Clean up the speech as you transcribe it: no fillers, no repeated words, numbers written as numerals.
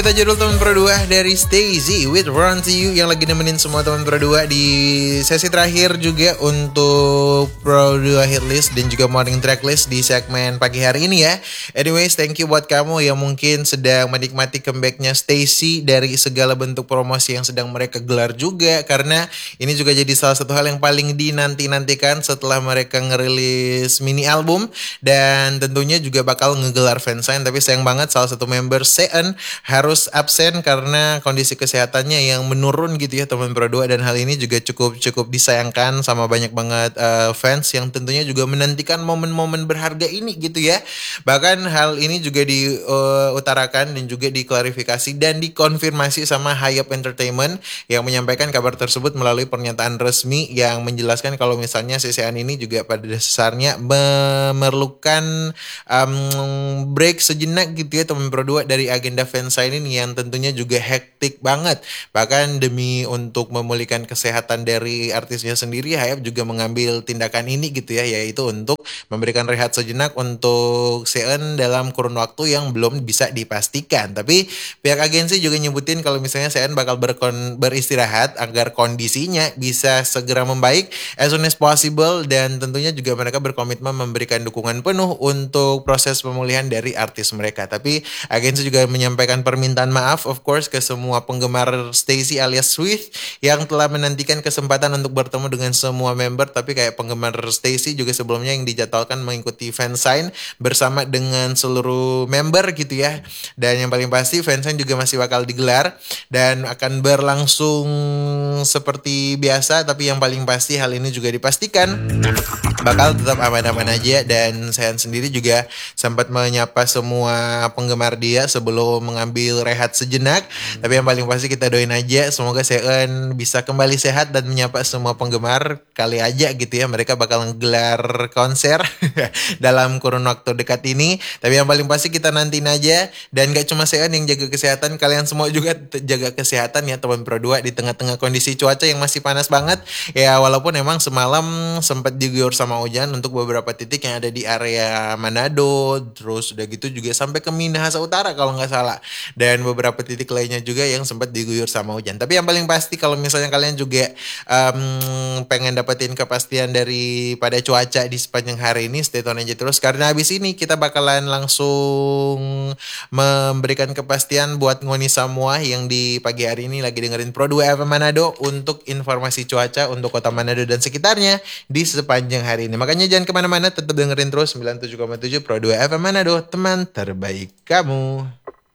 Kita judul teman Pro 2 dari Stacy with Run to You yang lagi nemenin semua teman Pro 2 di sesi terakhir juga untuk Pro 2 Hitlist dan juga Morning Tracklist di segmen pagi hari ini ya. Anyways, thank you buat kamu yang mungkin sedang menikmati comebacknya Stacy dari segala bentuk promosi yang sedang mereka gelar juga, karena ini juga jadi salah satu hal yang paling dinanti-nantikan setelah mereka ngerilis mini album dan tentunya juga bakal ngegelar fansign. Tapi sayang banget salah satu member Seon harus absen karena kondisi kesehatannya yang menurun gitu ya teman Pro 2, dan hal ini juga cukup disayangkan sama banyak banget fans yang tentunya juga menantikan momen-momen berharga ini gitu ya. Bahkan hal ini juga diutarakan dan juga diklarifikasi dan dikonfirmasi sama Hype Entertainment yang menyampaikan kabar tersebut melalui pernyataan resmi yang menjelaskan kalau misalnya CCN ini juga pada dasarnya memerlukan break sejenak gitu ya teman Pro 2 dari agenda fansign ini yang tentunya juga hektik banget. Bahkan demi untuk memulihkan kesehatan dari artisnya sendiri, Hype juga mengambil tindakan ini gitu ya, yaitu untuk memberikan rehat sejenak untuk Seon dalam kurun waktu yang belum bisa dipastikan. Tapi pihak agensi juga nyebutin kalau misalnya Seon bakal beristirahat agar kondisinya bisa segera membaik as soon as possible, dan tentunya juga mereka berkomitmen memberikan dukungan penuh untuk proses pemulihan dari artis mereka. Tapi agensi juga menyampaikan permintaan maaf of course ke semua penggemar Stacy alias Swift yang telah menantikan kesempatan untuk bertemu dengan semua member. Tapi kayak penggemar Stacy juga sebelumnya yang dijadwalkan mengikuti fansign bersama dengan seluruh member gitu ya. Dan yang paling pasti fansign juga masih bakal digelar dan akan berlangsung seperti biasa. Tapi yang paling pasti hal ini juga dipastikan bakal tetap aman-aman aja, dan Seon sendiri juga sempat menyapa semua penggemar dia sebelum mengambil rehat sejenak. Tapi yang paling pasti kita doain aja semoga Seon bisa kembali sehat dan menyapa semua penggemar. Kali aja gitu ya mereka bakal ngegelar konser dalam kurun waktu dekat ini. Tapi yang paling pasti kita nantiin aja, dan gak cuma Seon yang jaga kesehatan, kalian semua juga jaga kesehatan ya teman Pro 2 di tengah-tengah kondisi cuaca yang masih panas banget ya. Walaupun emang semalam sempat diguyur sama hujan untuk beberapa titik yang ada di area Manado, terus udah gitu juga sampai ke Minahasa Utara kalau nggak salah, dan beberapa titik lainnya juga yang sempat diguyur sama hujan. Tapi yang paling pasti kalau misalnya kalian juga pengen dapetin kepastian daripada cuaca di sepanjang hari ini, stay tune aja terus, karena habis ini kita bakalan langsung memberikan kepastian buat ngoni semua yang di pagi hari ini lagi dengerin Pro 2 FM Manado untuk informasi cuaca untuk kota Manado dan sekitarnya di sepanjang hari ini. Makanya jangan kemana-mana, tetap dengerin terus 97,7 Pro 2 FM Manado, teman terbaik kamu.